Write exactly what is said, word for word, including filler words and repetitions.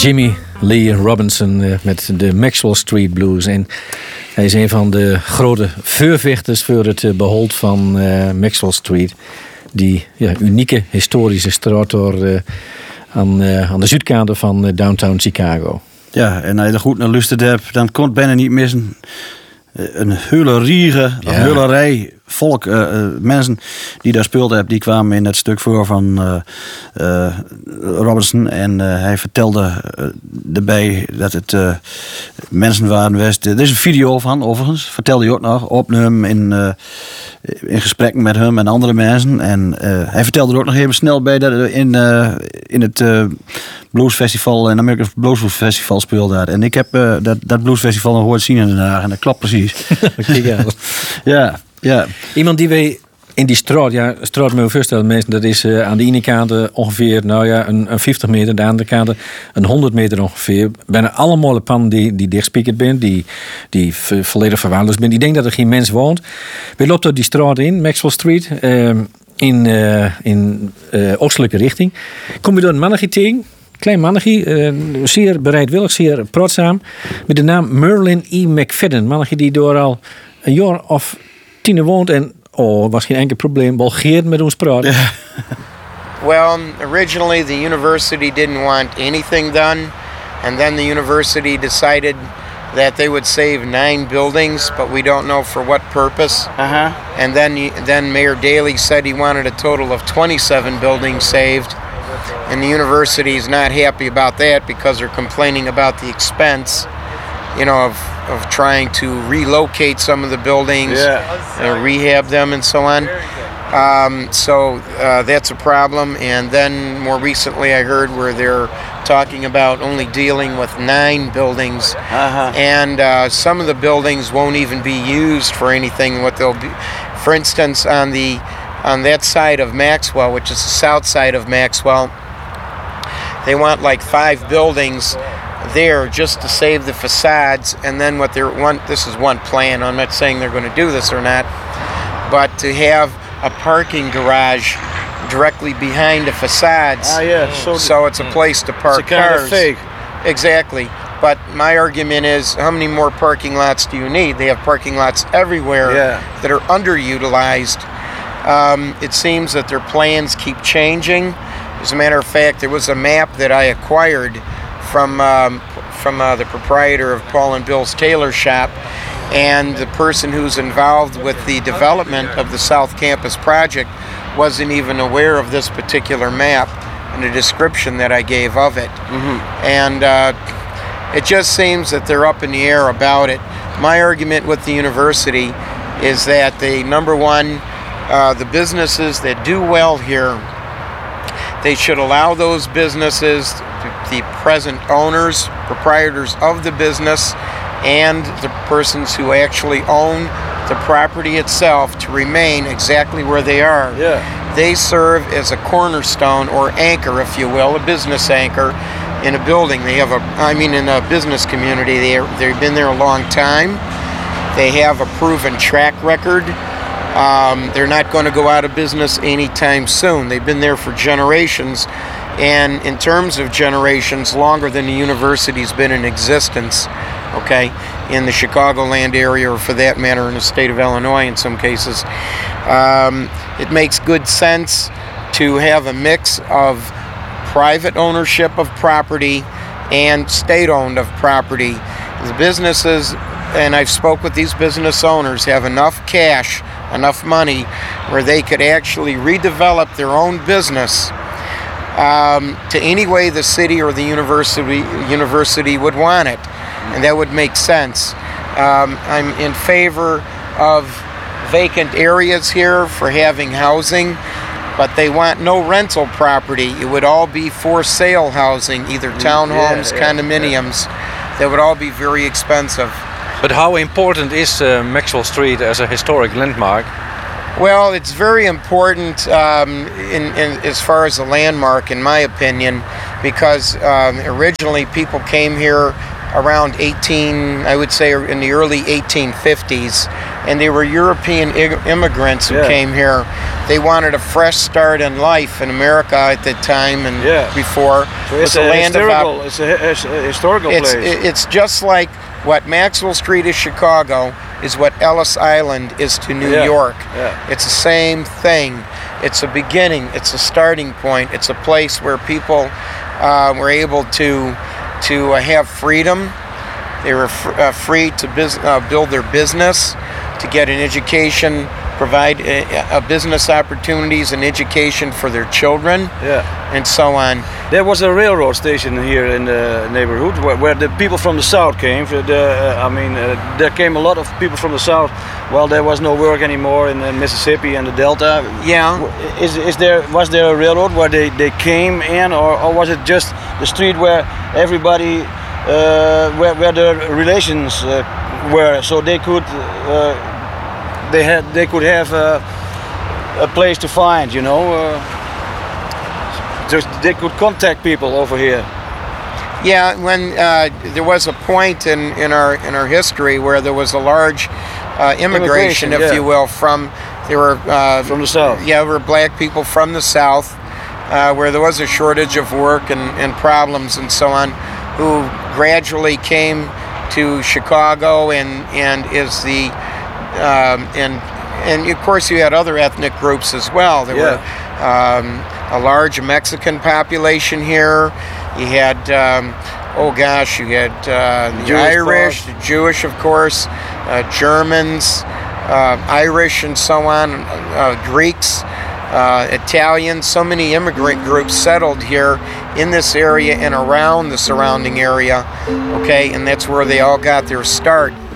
Jimmy Lee Robinson uh, met de Maxwell Street Blues. En hij is een van de grote voorvechters voor het uh, behoud van uh, Maxwell Street. Die ja, unieke historische straat door, uh, aan, uh, aan de zuidkant van uh, downtown Chicago. Ja, en als je er goed naar luisterd hebt, dan kon het bijna niet missen. Een hele riege, een Ja. hele rij volk, uh, uh, mensen die daar speelden hebben, die kwamen in het stuk voor van uh, uh, Robinson. En uh, hij vertelde uh, erbij dat het uh, mensen waren geweest. Er is een video van, overigens, vertelde hij ook nog, opnemen in, uh, in gesprekken met hem en andere mensen. En uh, hij vertelde er ook nog even snel bij dat er in, uh, in het uh, Bluesfestival, en American Blues Festival speelde daar. En ik heb uh, dat, dat Bluesfestival nog hoort zien in Den Haag en dat klopt precies. ja, ja. Iemand die wij in die straat, ja, straat moet je voorstellen, mensen, dat is uh, aan de ene kant uh, ongeveer, nou ja, een, een vijftig meter, aan de andere kant een honderd meter ongeveer. Bijna allemaal pannen die, die dichtspiekerd zijn, die, die v- volledig verwaarloosd zijn. Ik denk dat er geen mens woont. We lopen door die straat in, Maxwell Street, uh, in, uh, in uh, oostelijke richting. Kom je door een mannetje tegen. Klein mannetje, uh, zeer bereidwillig, zeer praatzaam. Met de naam Merlin E. McFadden. Mannetje die door al een jaar of tien woont en, oh, was geen enkel probleem, balgeert met ons praten. Well, originally the university didn't want anything done, and then the university decided that they would save nine buildings, but we don't know for what purpose. Uh-huh. And then, then Mayor Daley said he wanted a total of twenty-seven buildings saved. And the university is not happy about that because they're complaining about the expense, you know, of, of trying to relocate some of the buildings, Yeah. uh, rehab them and so on. Um, so uh, that's a problem. And then more recently I heard where they're talking about only dealing with nine buildings. Uh-huh. And uh, some of the buildings won't even be used for anything. What they'll be, for instance, on the on that side of Maxwell, which is the south side of Maxwell, they want like five buildings there just to save the facades. And then what they're one, this is one plan. I'm not saying they're going to do this or not, but to have a parking garage directly behind the facades. Ah, yeah. So, So it's a place to park it's a kind cars. of fake. Exactly. But my argument is, how many more parking lots do you need? They have parking lots everywhere Yeah. that are underutilized. Um, it seems that their plans keep changing. As a matter of fact, there was a map that I acquired from um, from uh, the proprietor of Paul and Bill's Tailor Shop, and the person who's involved with the development of the South Campus project wasn't even aware of this particular map and the description that I gave of it. Mm-hmm. And uh, it just seems that they're up in the air about it. My argument with the university is that they, number one, uh, the businesses that do well here, they should allow those businesses, the present owners, proprietors of the business, and the persons who actually own the property itself to remain exactly where they are. Yeah. They serve as a cornerstone or anchor, if you will, a business anchor in a building. They have a, I mean, in a business community. They are, they've been there a long time. They have a proven track record. Um, they're not going to go out of business anytime soon. They've been there for generations. And in terms of generations, longer than the university's been in existence, okay, in the Chicagoland area, or for that matter in the state of Illinois in some cases. Um, it makes good sense to have a mix of private ownership of property and state-owned of property. The businesses, and I've spoke with these business owners, have enough cash, enough money, where they could actually redevelop their own business um, to any way the city or the university university would want it, and that would make sense. Um, I'm in favor of vacant areas here for having housing, but they want no rental property. It would all be for sale housing, either townhomes, yeah, yeah, condominiums. That would all be very expensive. But how important is uh, Maxwell Street as a historic landmark? Well, it's very important um, in, in, as far as a landmark, in my opinion, because um, originally people came here around eighteen, I would say in the early eighteen fifties, and they were European ig- immigrants who Yeah. came here. They wanted a fresh start in life in America at that time and Yeah. before. So It was it's a a land of historical. op- It's a, it's a historical it's place. it- it's just like what Maxwell Street is Chicago is what Ellis Island is to New Yeah. York. Yeah. It's the same thing. It's a beginning. It's a starting point. It's a place where people uh, were able to to uh, have freedom. They were fr- uh, free to bus- uh, build their business, to get an education, provide uh, uh, business opportunities and education for their children, Yeah. and so on. There was a railroad station here in the neighborhood where, where the people from the south came. For the, uh, I mean, uh, there came a lot of people from the south. Well, there was no work anymore in uh, Mississippi and the Delta. Yeah. Is, is there was there a railroad where they, they came in, or, or was it just the street where everybody, uh, where where the relations uh, were, so they could uh, they had they could have uh, a place to find, you know. Uh, Just they could contact people over here. Yeah, when uh, there was a point in, in our in our history where there was a large uh, immigration, Immigration, if yeah. you will, from there were uh, From the south. Yeah, there were black people from the south, uh, where there was a shortage of work and, and problems and so on, who gradually came to Chicago and and is the um, and and of course you had other ethnic groups as well. There Yeah. were um, a large Mexican population here. You had, um, oh gosh, you had uh, the Jewish Irish, part. the Jewish, of course, uh, Germans, uh, Irish, and so on, uh, Greeks, uh, Italians. So many immigrant groups settled here in this area and around the surrounding area. Okay, and that's where they all got their start.